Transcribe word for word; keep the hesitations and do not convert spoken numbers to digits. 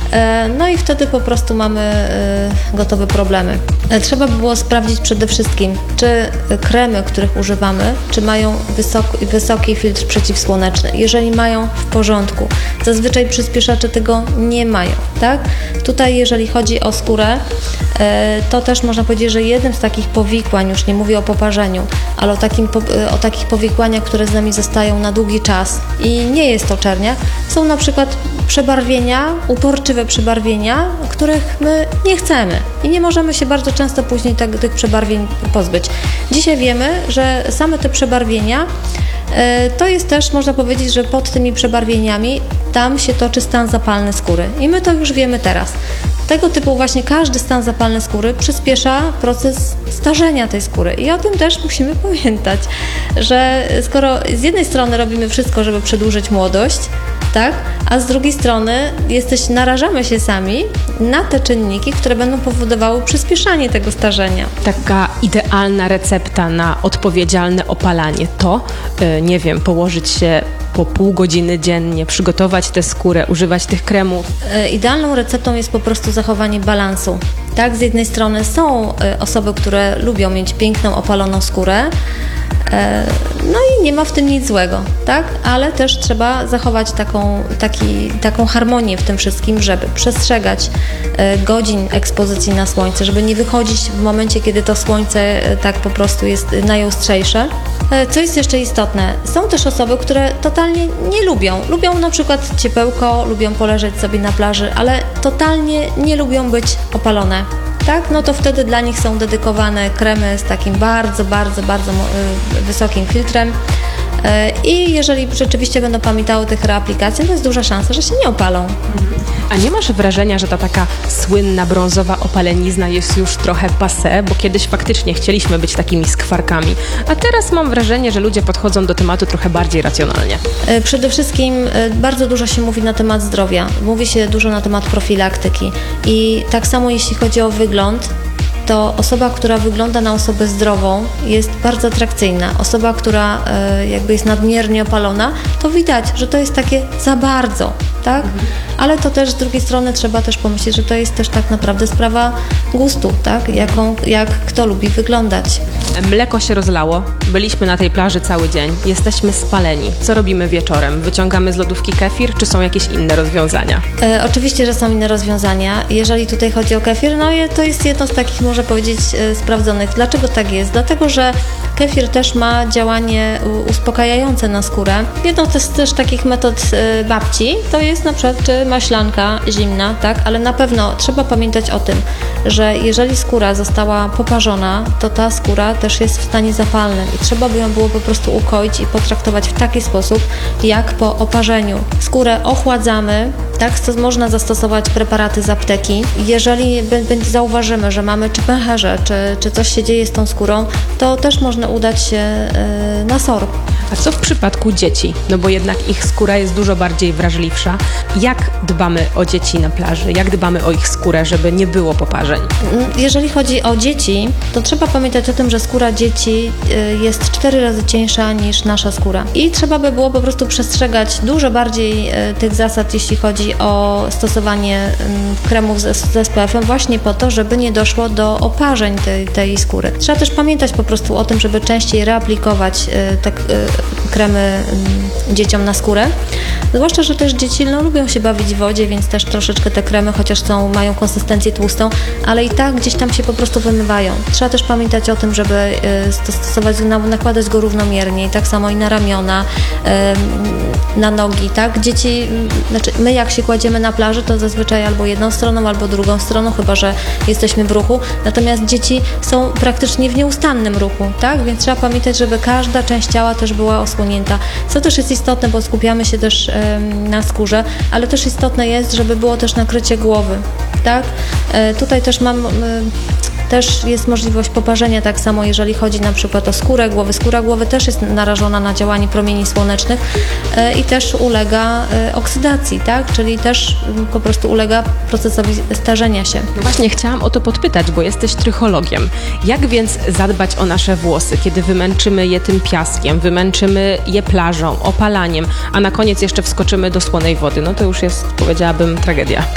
No i wtedy po prostu mamy gotowe problemy. Trzeba by było sprawdzić przede wszystkim, czy kremy, których używamy, czy mają wysoki, wysoki filtr przeciwsłoneczny. Jeżeli mają, w porządku. Zazwyczaj przyspieszacze tego nie mają, tak? Tutaj jeżeli chodzi o skórę, to też można powiedzieć, że jednym z takich powikłań, już nie mówię o poparzeniu, ale o, takim, o takich powikłaniach, które z nami zostają na długi czas i nie jest to czerniak, są na przykład przebarwienia, uporczywe przebarwienia, których my nie chcemy i nie możemy się bardzo często później tak, tych przebarwień pozbyć. Dzisiaj wiemy, że same te przebarwienia to jest też, można powiedzieć, że pod tymi przebarwieniami tam się toczy stan zapalny skóry i my to już wiemy teraz. Tego typu właśnie każdy stan zapalny skóry przyspiesza proces starzenia tej skóry i o tym też musimy pamiętać, że skoro z jednej strony robimy wszystko, żeby przedłużyć młodość, tak, a z drugiej strony jesteś, narażamy się sami na te czynniki, które będą powodowały przyspieszanie tego starzenia. Taka idealna recepta na odpowiedzialne opalanie to, yy, nie wiem, położyć się po pół godziny dziennie, przygotować tę skórę, używać tych kremów. Yy, idealną receptą jest po prostu zachowanie balansu. Tak, z jednej strony są yy, osoby, które lubią mieć piękną, opaloną skórę, no i nie ma w tym nic złego, tak? Ale też trzeba zachować taką, taki, taką harmonię w tym wszystkim, żeby przestrzegać godzin ekspozycji na słońce, żeby nie wychodzić w momencie, kiedy to słońce tak po prostu jest najostrzejsze. Co jest jeszcze istotne? Są też osoby, które totalnie nie lubią. Lubią na przykład ciepełko, lubią poleżeć sobie na plaży, ale totalnie nie lubią być opalone. Tak, no to wtedy dla nich są dedykowane kremy z takim bardzo, bardzo, bardzo wysokim filtrem i jeżeli rzeczywiście będą pamiętały o tych reaplikacjach, to jest duża szansa, że się nie opalą. A nie masz wrażenia, że ta taka słynna brązowa opalenizna jest już trochę passé, bo kiedyś faktycznie chcieliśmy być takimi skwarkami, a teraz mam wrażenie, że ludzie podchodzą do tematu trochę bardziej racjonalnie. Przede wszystkim bardzo dużo się mówi na temat zdrowia, mówi się dużo na temat profilaktyki i tak samo jeśli chodzi o wygląd, to osoba, która wygląda na osobę zdrową jest bardzo atrakcyjna. Osoba, która y, jakby jest nadmiernie opalona, to widać, że to jest takie za bardzo, tak? Mhm. Ale to też z drugiej strony trzeba też pomyśleć, że to jest też tak naprawdę sprawa gustu, tak? Jaką, jak kto lubi wyglądać. Mleko się rozlało, byliśmy na tej plaży cały dzień, jesteśmy spaleni. Co robimy wieczorem? Wyciągamy z lodówki kefir, czy są jakieś inne rozwiązania? E, oczywiście, że są inne rozwiązania. Jeżeli tutaj chodzi o kefir, no to jest jedno z takich, można powiedzieć, e, sprawdzonych. Dlaczego tak jest? Dlatego, że kefir też ma działanie uspokajające na skórę. Jedną z też takich metod e, babci to jest na przykład maślanka zimna, tak? Ale na pewno trzeba pamiętać o tym, że jeżeli skóra została poparzona, to ta skóra też jest w stanie zapalnym i trzeba by ją było po prostu ukoić i potraktować w taki sposób, jak po oparzeniu. Skórę ochładzamy, tak? Można zastosować preparaty z apteki. Jeżeli zauważymy, że mamy czy pęcherze, czy, czy coś się dzieje z tą skórą, to też można udać się yy, na SOR. A co w przypadku dzieci? No bo jednak ich skóra jest dużo bardziej wrażliwsza. Jak dbamy o dzieci na plaży? Jak dbamy o ich skórę, żeby nie było poparzeń? Jeżeli chodzi o dzieci, to trzeba pamiętać o tym, że skóra dzieci jest cztery razy cieńsza niż nasza skóra. I trzeba by było po prostu przestrzegać dużo bardziej tych zasad, jeśli chodzi o stosowanie kremów z, z S P F em właśnie po to, żeby nie doszło do oparzeń tej, tej skóry. Trzeba też pamiętać po prostu o tym, żeby częściej reaplikować te kremy dzieciom na skórę. Zwłaszcza, że też dzieci no, lubią się bawić w wodzie, więc też troszeczkę te kremy, chociaż są, mają konsystencję tłustą, ale i tak gdzieś tam się po prostu wymywają. Trzeba też pamiętać o tym, żeby stosować, nakładać go równomiernie i tak samo i na ramiona, na nogi, tak? Dzieci, znaczy my jak się kładziemy na plaży, to zazwyczaj albo jedną stroną, albo drugą stroną, chyba że jesteśmy w ruchu, natomiast dzieci są praktycznie w nieustannym ruchu, tak? Więc trzeba pamiętać, żeby każda część ciała też była osłonięta. Co też jest istotne, bo skupiamy się też na skórze, ale też istotne jest, żeby było też nakrycie głowy, tak? Tutaj też mam, też jest możliwość poparzenia tak samo, jeżeli chodzi na przykład o skórę głowy. Skóra głowy też jest narażona na działanie promieni słonecznych i też ulega oksydacji, tak? Czyli też po prostu ulega procesowi starzenia się. No właśnie chciałam o to podpytać, bo jesteś trychologiem. Jak więc zadbać o nasze włosy, kiedy wymęczymy je tym piaskiem, wymęczymy je plażą, opalaniem, a na koniec jeszcze wskoczymy do słonej wody? No to już jest, powiedziałabym, tragedia.